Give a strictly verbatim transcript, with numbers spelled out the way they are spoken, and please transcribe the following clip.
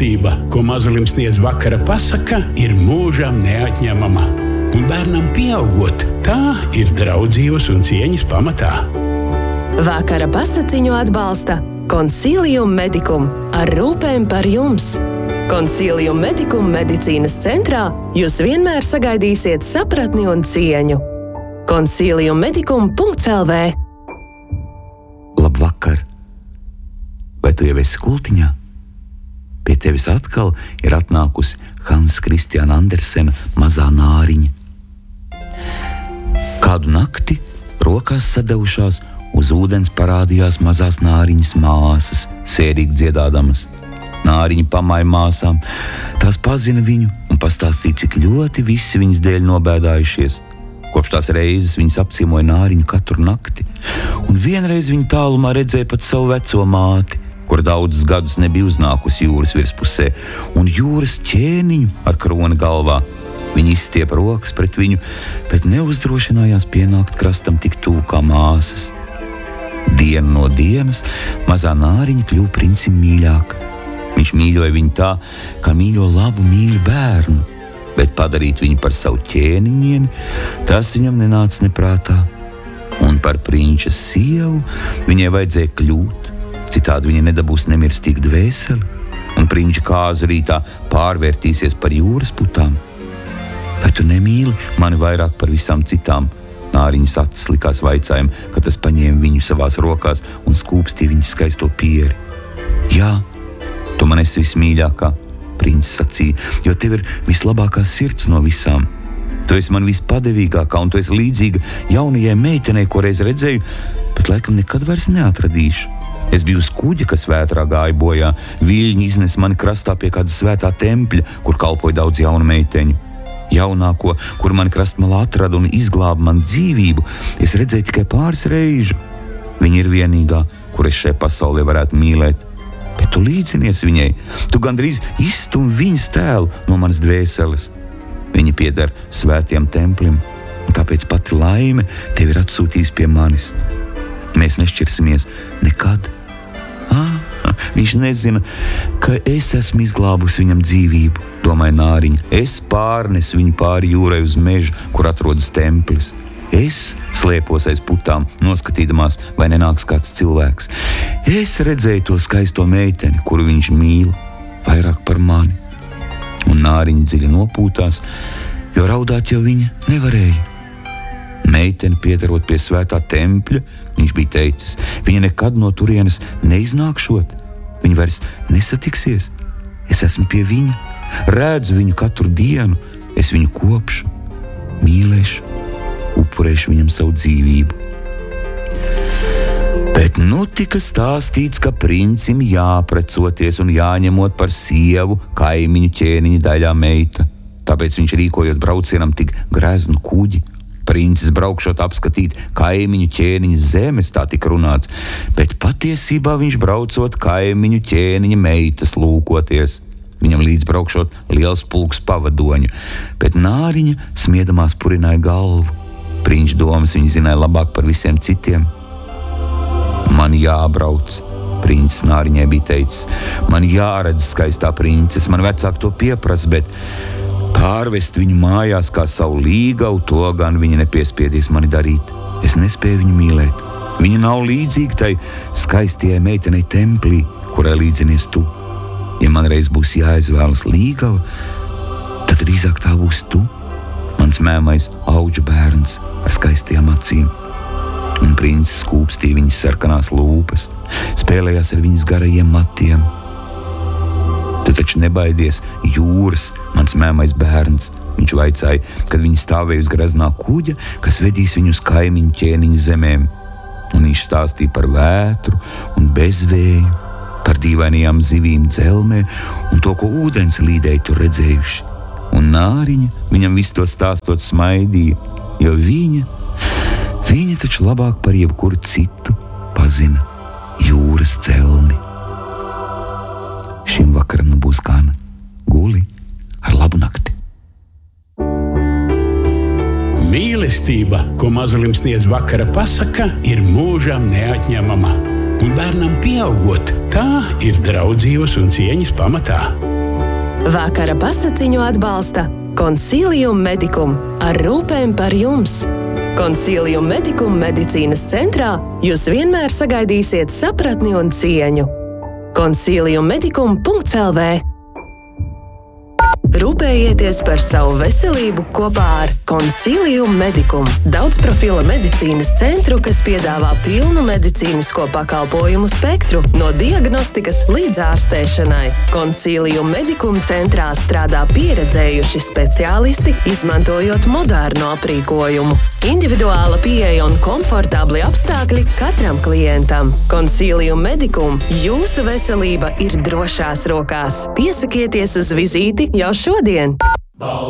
Mīlestība, ko mazulim sniedz vakara pasaka, ir mūžam neatņemama. Un bērnam pieaugot, tā ir draudzības un cieņas pamatā. Vakara pasakiņu atbalsta Consilium Medicum ar rūpēm par jums. Consilium Medicum medicīnas centrā jūs vienmēr sagaidīsiet sapratni un cieņu. consilium medicum punkts el vē. Labvakar! Vai tu jau esi kultiņā? Pie tevis atkal ir atnākusi Hans Kristiāna Andersena mazā nāriņa. Kādu nakti rokās sadevušās uz ūdens parādījās mazās nāriņas māsas, sērīgi dziedādamas. Nāriņa pamāja māsām, tās pazina viņu un pastāstīja, cik ļoti visi viņas dēļ nobēdājušies. Kopš tās reizes viņas apciemoja nāriņu katru nakti, un vienreiz viņa tālumā redzēja pat savu veco māti, kur daudzus gadus nebija uznākusi jūras virspusē, un jūras ķēniņu ar kroni galvā. Viņa izstiepa rokas pret viņu, bet neuzdrošinājās pienākt krastam tik tuvu kā māsas. Dienu no dienas mazā nāriņa kļuva princim mīļāka. Viņš mīļoja viņu tā, kā mīļo labu mīļu bērnu, bet padarīt viņu par savu ķēniņieni, tas viņam nenāca neprātā. Un par prinča sievu viņai vajadzēja kļūt, citādi viņa nedabūs nemirstīgu dvēseli, un prinča kāza rītā pārvērtīsies par jūras putām. Vai tu nemīli mani vairāk par visām citām? Nāriņas acis likās vaicājumu, kad tas paņēma viņu savās rokās un skūpstīja viņas skaisto pieri. Jā, tu man esi vismīļākā, princis sacīja, jo tev ir vislabākā sirds no visām. Tu esi man vispadevīgākā, un tu esi līdzīga jaunajai meitenei, ko reiz redzēju, bet laikam nekad vairs neatradīšu. Es biju uz kuģa, kas vētrā gāja bojā. Viļņi iznes mani krastā pie kāda svētā tempļa, kur kalpoja daudz jaunu meiteņu. Jaunāko, kur mani krastmalā atrada un izglāba man dzīvību, es redzēju tikai pāris reižu. Viņa ir vienīgā, kur es šai pasaulē varētu mīlēt. Bet tu līdzinies viņai, tu gandrīz izstum viņas tēlu no manas dvēseles. Viņa pieder svētiem templim, un tāpēc pati laime tevi ir atsūtījusi pie manis. Mēs nešķirsimies nekad. Ah, viņš nezina, ka es esmu izglābusi viņam dzīvību, domāja nāriņa. Es pārnesu viņu pāri jūrai uz mežu, kur atrodas templis. Es slēpos aiz putām, noskatīdamās, vai nenāks kāds cilvēks. Es redzēju to skaisto meiteni, kuru viņš mīl, vairāk par mani. Un nāriņa dziļi nopūtās, jo raudāt jau viņa nevarēja. Meiteni piederot pie svētā tempļa, viņš bija teicis, viņa nekad no turienes neiznākšot, viņa vairs nesatiksies. Es esmu pie viņa, redzu viņu katru dienu, es viņu kopšu, mīlēšu, upurēšu viņam savu dzīvību. Bet nu tika stāstīts, ka princim jāprecoties un jāņemot par sievu kaimiņu ķēniņa daļā meita. Tāpēc viņš rīkojot braucienam tik greznu kuģi. Princis braukšot apskatīt kaimiņu ķēniņa zemes, tā tika runāts, bet patiesībā viņš braucot kaimiņu ķēniņa meitas lūkoties. Viņam līdz braukšot liels pulks pavadoņu, bet nāriņa smiedamās purināja galvu. Prinča domas viņa zināja labāk par visiem citiem. Man jābrauc, princis nāriņai bija teicis. Man jāredz skaistā princes, man vecāki to pieprasa, bet pārvest viņu mājās kā savu līgavu, to gan viņa nepiespiedies mani darīt. Es nespēju viņu mīlēt. Viņa nav līdzīga tai skaistajai meitenei templī, kurai līdzinies tu. Ja man reiz būs jāizvēlas līgava, tad drīzāk tā būs tu, mans mēmais auģu bērns ar skaistajām acīm. Un princis skūpstīja viņas sarkanās lūpas, spēlējās ar viņas garajiem matiem. Tu taču nebaidies jūras, mans mēmais bērns, viņš vaicāja, kad viņa stāvēja uz greznā kuģa, kas vedīs viņu uz kaimiņu ķēniņa zemēm. Un viņš stāstīja par vētru un bezvēju, par dīvainajām zivīm dzelmē un to, ko ūdens līdēji tur redzējuši. Un nāriņa viņam visu to stāstot smaidīja, jo viņa, viņa taču labāk par jebkuru citu pazina jūras dzelmi. Šim vakaram nu būs gana. Guli ar labu nakti. Mīlestība, ko mazulim sniedz vakara pasaka, ir mūžam neatņemama. Un bērnam pieaugot, tā ir draudzības un cieņas pamatā. Vakara pasakiņu atbalsta Consilium Medicum ar rūpēm par jums. Consilium Medicum medicīnas centrā jūs vienmēr sagaidīsiet sapratni un cieņu. consilium medicum punkts el vē Rūpējieties par savu veselību kopā ar Consilium Medicum, daudzprofila medicīnas centru, kas piedāvā pilnu medicīnisko pakalpojumu spektru, no diagnostikas līdz ārstēšanai. Consilium Medicum centrā strādā pieredzējuši speciālisti, izmantojot modernu aprīkojumu. Individuāla pieeja un komfortabli apstākļi katram klientam. Consilium Medicum, jūsu veselība ir drošās rokās. Piesakieties uz vizīti jau šodien!